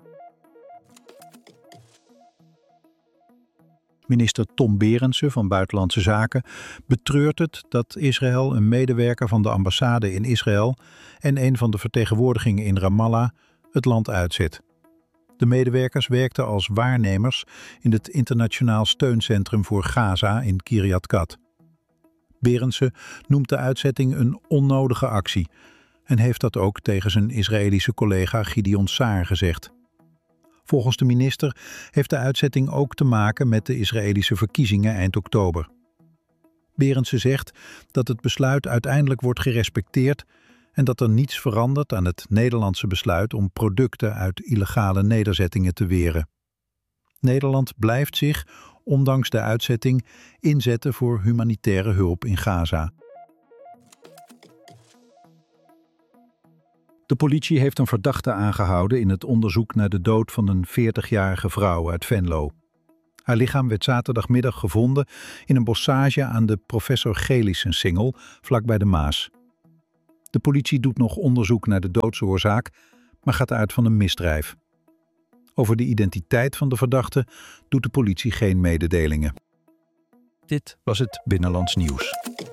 Minister Tom Berendsen van Buitenlandse Zaken betreurt het dat Israël een medewerker van de ambassade in Israël en een van de vertegenwoordigingen in Ramallah het land uitzet. De medewerkers werkten als waarnemers in het Internationaal Steuncentrum voor Gaza in Kiryat Gat. Berendsen noemt de uitzetting een onnodige actie en heeft dat ook tegen zijn Israëlische collega Gideon Saar gezegd. Volgens de minister heeft de uitzetting ook te maken met de Israëlische verkiezingen eind oktober. Berendsen zegt dat het besluit uiteindelijk wordt gerespecteerd en dat er niets verandert aan het Nederlandse besluit om producten uit illegale nederzettingen te weren. Nederland blijft zich, ondanks de uitzetting, inzetten voor humanitaire hulp in Gaza. De politie heeft een verdachte aangehouden in het onderzoek naar de dood van een 40-jarige vrouw uit Venlo. Haar lichaam werd zaterdagmiddag gevonden in een bossage aan de Professor Gelissensingel, vlakbij de Maas. De politie doet nog onderzoek naar de doodsoorzaak, maar gaat uit van een misdrijf. Over de identiteit van de verdachte doet de politie geen mededelingen. Dit was het Binnenlands Nieuws.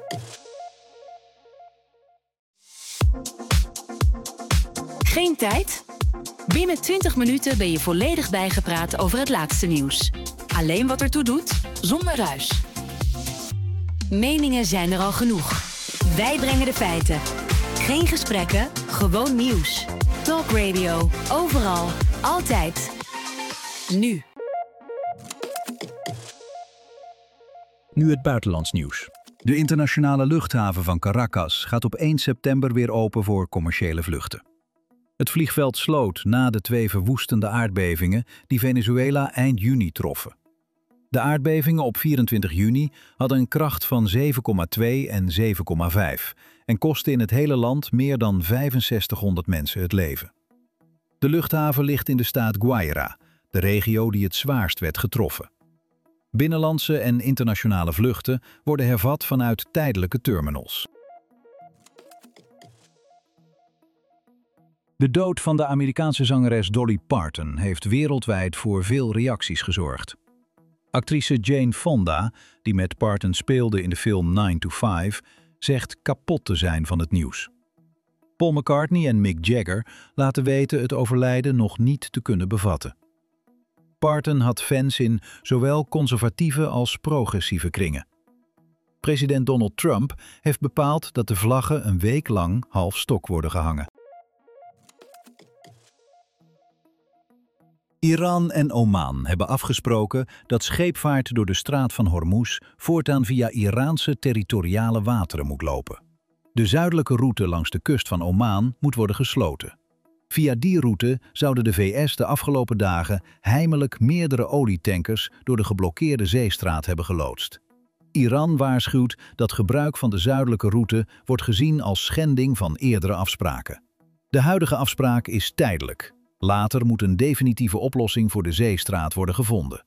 Geen tijd? Binnen 20 minuten ben je volledig bijgepraat over het laatste nieuws. Alleen wat ertoe doet, zonder ruis. Meningen zijn er al genoeg. Wij brengen de feiten. Geen gesprekken, gewoon nieuws. Talk Radio, overal, altijd. Nu. Nu het buitenlands nieuws. De internationale luchthaven van Caracas gaat op 1 september weer open voor commerciële vluchten. Het vliegveld sloot na de 2 verwoestende aardbevingen die Venezuela eind juni troffen. De aardbevingen op 24 juni hadden een kracht van 7,2 en 7,5 en kostten in het hele land meer dan 6500 mensen het leven. De luchthaven ligt in de staat Guairá, de regio die het zwaarst werd getroffen. Binnenlandse en internationale vluchten worden hervat vanuit tijdelijke terminals. De dood van de Amerikaanse zangeres Dolly Parton heeft wereldwijd voor veel reacties gezorgd. Actrice Jane Fonda, die met Parton speelde in de film 9 to 5, zegt kapot te zijn van het nieuws. Paul McCartney en Mick Jagger laten weten het overlijden nog niet te kunnen bevatten. Parton had fans in zowel conservatieve als progressieve kringen. President Donald Trump heeft bepaald dat de vlaggen een week lang half stok worden gehangen. Iran en Oman hebben afgesproken dat scheepvaart door de straat van Hormuz voortaan via Iraanse territoriale wateren moet lopen. De zuidelijke route langs de kust van Oman moet worden gesloten. Via die route zouden de VS de afgelopen dagen heimelijk meerdere olietankers door de geblokkeerde zeestraat hebben geloodst. Iran waarschuwt dat gebruik van de zuidelijke route wordt gezien als schending van eerdere afspraken. De huidige afspraak is tijdelijk. Later moet een definitieve oplossing voor de zeestraat worden gevonden.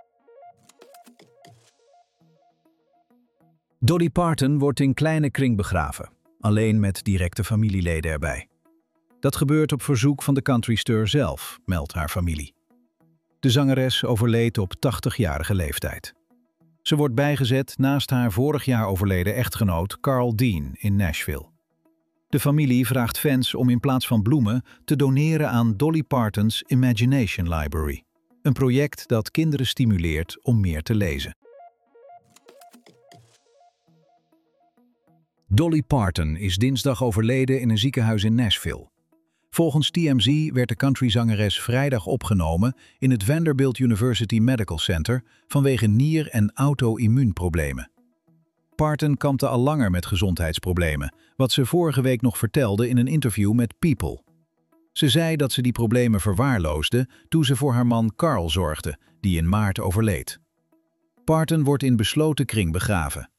Dolly Parton wordt in kleine kring begraven, alleen met directe familieleden erbij. Dat gebeurt op verzoek van de countryster zelf, meldt haar familie. De zangeres overleed op 80-jarige leeftijd. Ze wordt bijgezet naast haar vorig jaar overleden echtgenoot Carl Dean in Nashville. De familie vraagt fans om in plaats van bloemen te doneren aan Dolly Parton's Imagination Library, een project dat kinderen stimuleert om meer te lezen. Dolly Parton is dinsdag overleden in een ziekenhuis in Nashville. Volgens TMZ werd de countryzangeres vrijdag opgenomen in het Vanderbilt University Medical Center vanwege nier- en auto-immuunproblemen. Parton kampte al langer met gezondheidsproblemen, wat ze vorige week nog vertelde in een interview met People. Ze zei dat ze die problemen verwaarloosde toen ze voor haar man Carl zorgde, die in maart overleed. Parton wordt in besloten kring begraven.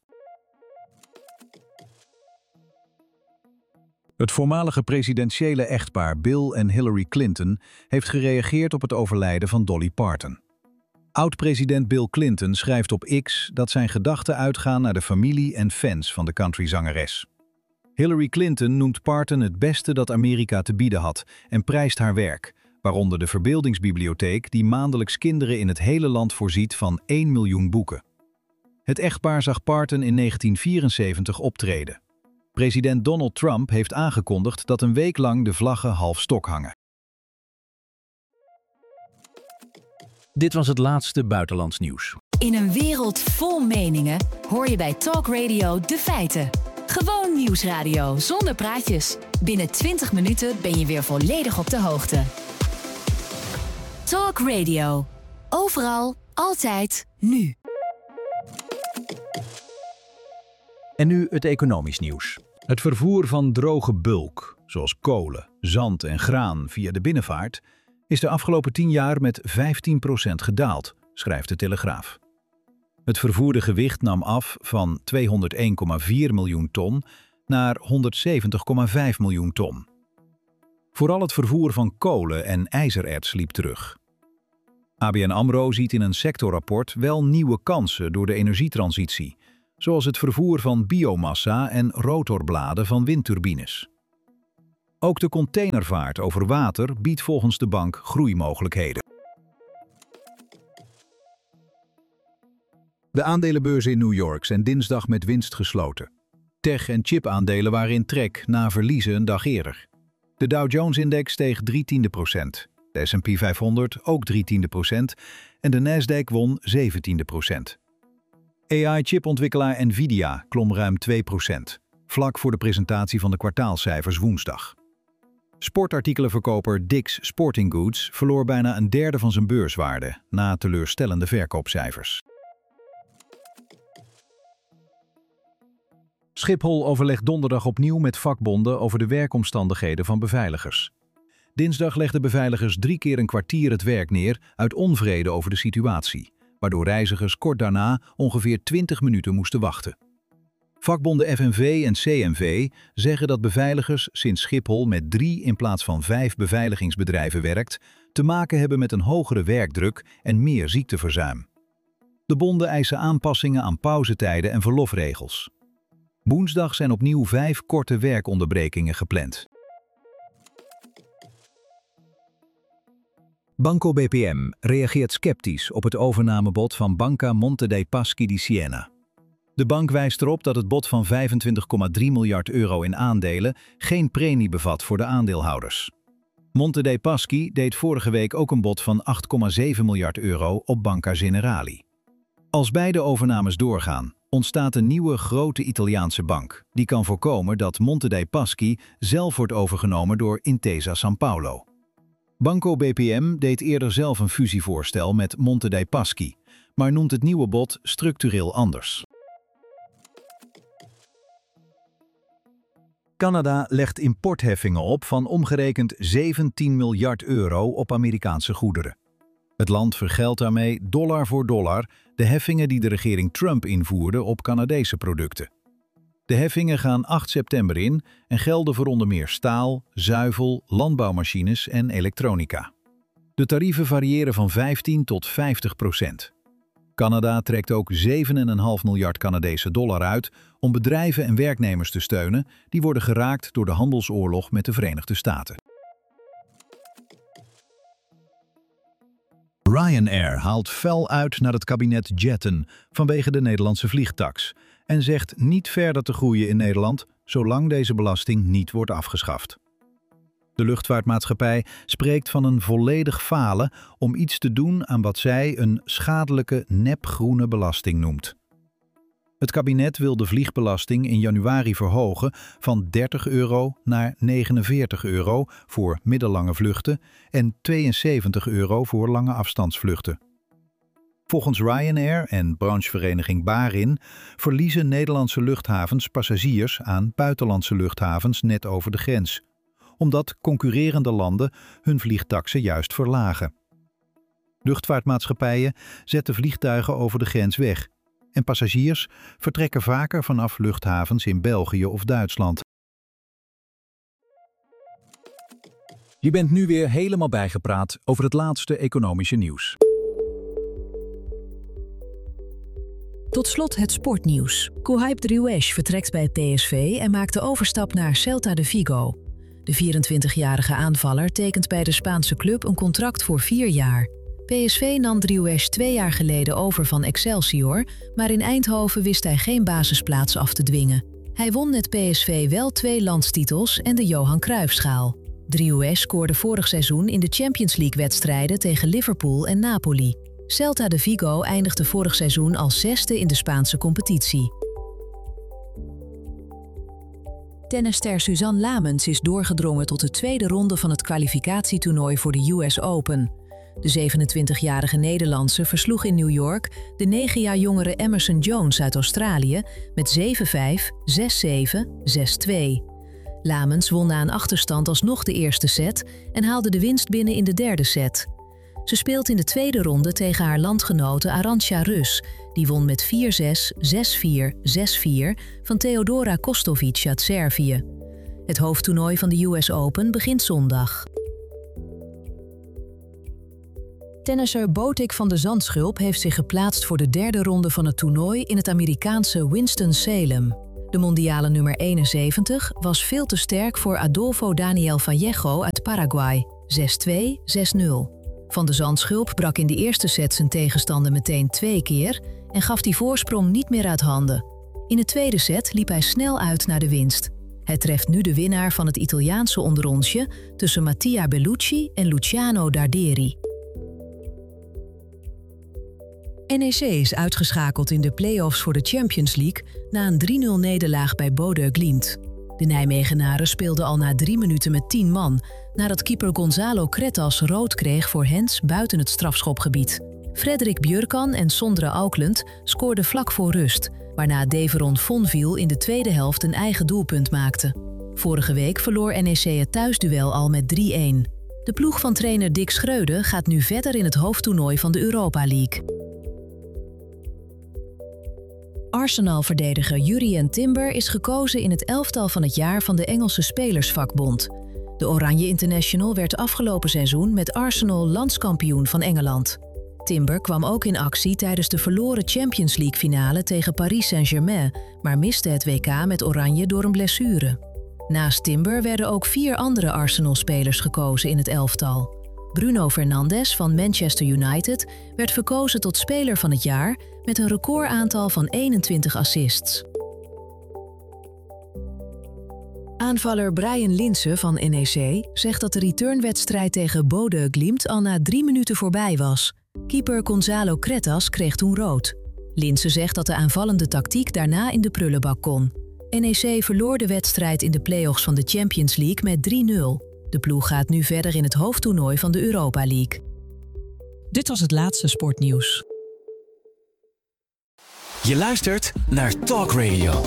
Het voormalige presidentiële echtpaar Bill en Hillary Clinton heeft gereageerd op het overlijden van Dolly Parton. Oud-president Bill Clinton schrijft op X dat zijn gedachten uitgaan naar de familie en fans van de countryzangeres. Hillary Clinton noemt Parton het beste dat Amerika te bieden had en prijst haar werk, waaronder de Verbeeldingsbibliotheek die maandelijks kinderen in het hele land voorziet van 1 miljoen boeken. Het echtpaar zag Parton in 1974 optreden. President Donald Trump heeft aangekondigd dat een week lang de vlaggen half stok hangen. Dit was het laatste buitenlands nieuws. In een wereld vol meningen hoor je bij Talk Radio de feiten. Gewoon nieuwsradio zonder praatjes. Binnen 20 minuten ben je weer volledig op de hoogte. Talk Radio. Overal, altijd, nu. En nu het economisch nieuws. Het vervoer van droge bulk, zoals kolen, zand en graan via de binnenvaart, is de afgelopen 10 jaar met 15% gedaald, schrijft de Telegraaf. Het vervoerde gewicht nam af van 201,4 miljoen ton naar 170,5 miljoen ton. Vooral het vervoer van kolen en ijzererts liep terug. ABN AMRO ziet in een sectorrapport wel nieuwe kansen door de energietransitie, zoals het vervoer van biomassa en rotorbladen van windturbines. Ook de containervaart over water biedt volgens de bank groeimogelijkheden. De aandelenbeurzen in New York zijn dinsdag met winst gesloten. Tech- en chip-aandelen waren in trek na verliezen een dag eerder. De Dow Jones-index steeg 0,3%, de S&P 500 ook 0,3% en de Nasdaq won 0,17%. AI-chipontwikkelaar Nvidia klom ruim 2%, vlak voor de presentatie van de kwartaalcijfers woensdag. Sportartikelenverkoper Dick's Sporting Goods verloor bijna een derde van zijn beurswaarde na teleurstellende verkoopcijfers. Schiphol overlegt donderdag opnieuw met vakbonden over de werkomstandigheden van beveiligers. Dinsdag legden beveiligers 3 keer een kwartier het werk neer uit onvrede over de situatie, waardoor reizigers kort daarna ongeveer 20 minuten moesten wachten. Vakbonden FNV en CNV zeggen dat beveiligers sinds Schiphol met 3 in plaats van 5 beveiligingsbedrijven werkt, te maken hebben met een hogere werkdruk en meer ziekteverzuim. De bonden eisen aanpassingen aan pauzetijden en verlofregels. Woensdag zijn opnieuw 5 korte werkonderbrekingen gepland. Banco BPM reageert sceptisch op het overnamebod van Banca Monte dei Paschi di Siena. De bank wijst erop dat het bod van 25,3 miljard euro in aandelen geen premie bevat voor de aandeelhouders. Monte dei Paschi deed vorige week ook een bod van 8,7 miljard euro op Banca Generali. Als beide overnames doorgaan, ontstaat een nieuwe grote Italiaanse bank die kan voorkomen dat Monte dei Paschi zelf wordt overgenomen door Intesa Sanpaolo. Banco BPM deed eerder zelf een fusievoorstel met Monte dei Paschi, maar noemt het nieuwe bod structureel anders. Canada legt importheffingen op van omgerekend 17 miljard euro op Amerikaanse goederen. Het land vergeldt daarmee dollar voor dollar de heffingen die de regering Trump invoerde op Canadese producten. De heffingen gaan 8 september in en gelden voor onder meer staal, zuivel, landbouwmachines en elektronica. De tarieven variëren van 15 tot 50%. Canada trekt ook 7,5 miljard Canadese dollar uit om bedrijven en werknemers te steunen die worden geraakt door de handelsoorlog met de Verenigde Staten. Ryanair haalt fel uit naar het kabinet Jetten vanwege de Nederlandse vliegtaks en zegt niet verder te groeien in Nederland zolang deze belasting niet wordt afgeschaft. De luchtvaartmaatschappij spreekt van een volledig falen om iets te doen aan wat zij een schadelijke nepgroene belasting noemt. Het kabinet wil de vliegbelasting in januari verhogen van 30 euro naar 49 euro voor middellange vluchten en 72 euro voor lange afstandsvluchten. Volgens Ryanair en branchevereniging Barin verliezen Nederlandse luchthavens passagiers aan buitenlandse luchthavens net over de grens, omdat concurrerende landen hun vliegtaksen juist verlagen. Luchtvaartmaatschappijen zetten vliegtuigen over de grens weg en passagiers vertrekken vaker vanaf luchthavens in België of Duitsland. Je bent nu weer helemaal bijgepraat over het laatste economische nieuws. Tot slot het sportnieuws. Kouhaib Driouech vertrekt bij PSV en maakt de overstap naar Celta de Vigo. De 24-jarige aanvaller tekent bij de Spaanse club een contract voor 4 jaar. PSV nam Driouech 2 jaar geleden over van Excelsior, maar in Eindhoven wist hij geen basisplaats af te dwingen. Hij won met PSV wel 2 landstitels en de Johan Cruijffschaal. Driouech scoorde vorig seizoen in de Champions League-wedstrijden tegen Liverpool en Napoli. Celta de Vigo eindigde vorig seizoen als 6e in de Spaanse competitie. Tennisster Suzanne Lamens is doorgedrongen tot de tweede ronde van het kwalificatietoernooi voor de US Open. De 27-jarige Nederlandse versloeg in New York de 9 jaar jongere Emerson Jones uit Australië met 7-5, 6-7, 6-2. Lamens won na een achterstand alsnog de eerste set en haalde de winst binnen in de derde set. Ze speelt in de tweede ronde tegen haar landgenote Arantxa Rus. Die won met 4-6, 6-4, 6-4 van Theodora Kostovic uit Servië. Het hoofdtoernooi van de US Open begint zondag. Tennisser Botic van de Zandschulp heeft zich geplaatst voor de derde ronde van het toernooi in het Amerikaanse Winston-Salem. De mondiale nummer 71 was veel te sterk voor Adolfo Daniel Vallejo uit Paraguay, 6-2, 6-0. Van de Zandschulp brak in de eerste set zijn tegenstander meteen 2 keer en gaf die voorsprong niet meer uit handen. In de tweede set liep hij snel uit naar de winst. Het treft nu de winnaar van het Italiaanse onderrondje tussen Mattia Bellucci en Luciano Darderi. NEC is uitgeschakeld in de play-offs voor de Champions League na een 3-0 nederlaag bij Bodø Glimt. De Nijmegenaren speelden al na 3 minuten met 10 man, nadat keeper Gonzalo Cretas rood kreeg voor hands buiten het strafschopgebied. Frederik Björkan en Sondre Auckland scoorden vlak voor rust, waarna Deveron Fonville in de tweede helft een eigen doelpunt maakte. Vorige week verloor NEC het thuisduel al met 3-1. De ploeg van trainer Dick Schreuder gaat nu verder in het hoofdtoernooi van de Europa League. Arsenal-verdediger Jurrien Timber is gekozen in het elftal van het jaar van de Engelse Spelersvakbond. De Oranje International werd afgelopen seizoen met Arsenal landskampioen van Engeland. Timber kwam ook in actie tijdens de verloren Champions League-finale tegen Paris Saint-Germain, maar miste het WK met Oranje door een blessure. Naast Timber werden ook 4 andere Arsenal-spelers gekozen in het elftal. Bruno Fernandes van Manchester United werd verkozen tot speler van het jaar met een recordaantal van 21 assists. Aanvaller Brian Linse van NEC zegt dat de returnwedstrijd tegen Bodø Glimt al na 3 minuten voorbij was. Keeper Gonzalo Cretas kreeg toen rood. Linse zegt dat de aanvallende tactiek daarna in de prullenbak kon. NEC verloor de wedstrijd in de play-offs van de Champions League met 3-0. De ploeg gaat nu verder in het hoofdtoernooi van de Europa League. Dit was het laatste sportnieuws. Je luistert naar Talk Radio.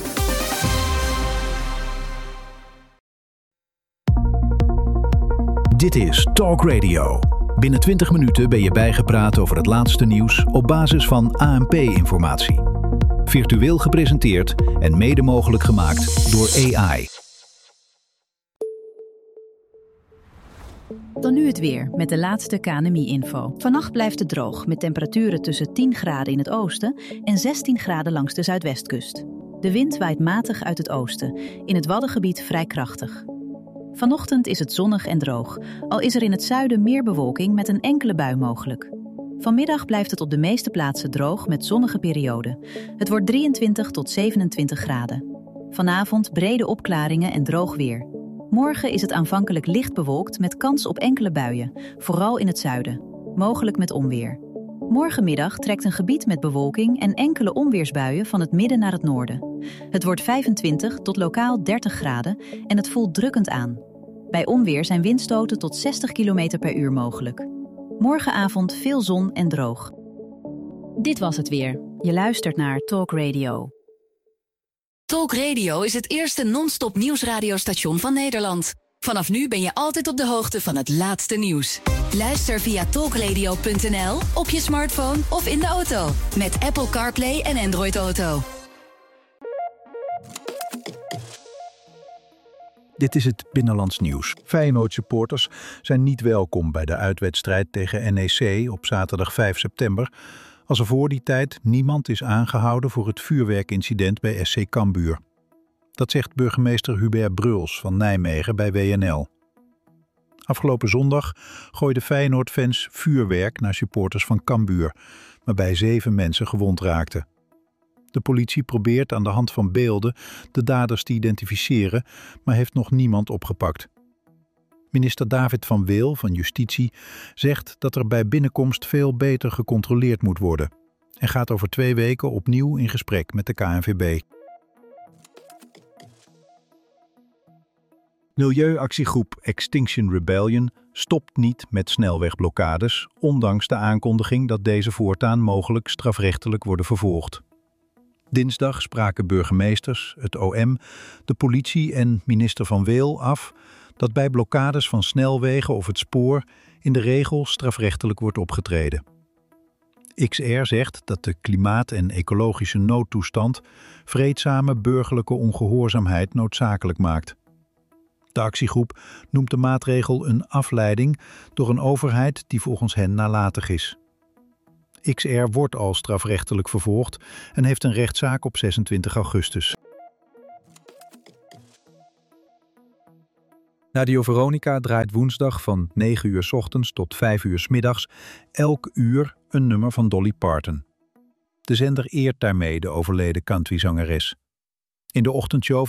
Dit is Talk Radio. Binnen 20 minuten ben je bijgepraat over het laatste nieuws op basis van ANP-informatie. Virtueel gepresenteerd en mede mogelijk gemaakt door AI. Dan nu het weer met de laatste KNMI-info. Vannacht blijft het droog met temperaturen tussen 10 graden in het oosten en 16 graden langs de zuidwestkust. De wind waait matig uit het oosten, in het Waddengebied vrij krachtig. Vanochtend is het zonnig en droog, al is er in het zuiden meer bewolking met een enkele bui mogelijk. Vanmiddag blijft het op de meeste plaatsen droog met zonnige perioden. Het wordt 23 tot 27 graden. Vanavond brede opklaringen en droog weer. Morgen is het aanvankelijk licht bewolkt met kans op enkele buien, vooral in het zuiden, mogelijk met onweer. Morgenmiddag trekt een gebied met bewolking en enkele onweersbuien van het midden naar het noorden. Het wordt 25 tot lokaal 30 graden en het voelt drukkend aan. Bij onweer zijn windstoten tot 60 km per uur mogelijk. Morgenavond veel zon en droog. Dit was het weer. Je luistert naar Talk Radio. Talk Radio is het eerste non-stop nieuwsradiostation van Nederland. Vanaf nu ben je altijd op de hoogte van het laatste nieuws. Luister via talkradio.nl, op je smartphone of in de auto. Met Apple CarPlay en Android Auto. Dit is het Binnenlands Nieuws. Feyenoord-supporters zijn niet welkom bij de uitwedstrijd tegen NEC op zaterdag 5 september... als er voor die tijd niemand is aangehouden voor het vuurwerkincident bij SC Cambuur. Dat zegt burgemeester Hubert Bruls van Nijmegen bij WNL. Afgelopen zondag gooiden Feyenoord-fans vuurwerk naar supporters van Cambuur, waarbij 7 mensen gewond raakten. De politie probeert aan de hand van beelden de daders te identificeren, maar heeft nog niemand opgepakt. Minister David van Weel van Justitie zegt dat er bij binnenkomst veel beter gecontroleerd moet worden en gaat over 2 weken opnieuw in gesprek met de KNVB. Milieuactiegroep Extinction Rebellion stopt niet met snelwegblokkades, ondanks de aankondiging dat deze voortaan mogelijk strafrechtelijk worden vervolgd. Dinsdag spraken burgemeesters, het OM, de politie en minister Van Weel af dat bij blokkades van snelwegen of het spoor in de regel strafrechtelijk wordt opgetreden. XR zegt dat de klimaat- en ecologische noodtoestand vreedzame burgerlijke ongehoorzaamheid noodzakelijk maakt. De actiegroep noemt de maatregel een afleiding door een overheid die volgens hen nalatig is. XR wordt al strafrechtelijk vervolgd en heeft een rechtszaak op 26 augustus. Radio Veronica draait woensdag van 9 uur 's ochtends tot 5 uur 's middags elk uur een nummer van Dolly Parton. De zender eert daarmee de overleden countryzangeres. In de ochtendshow van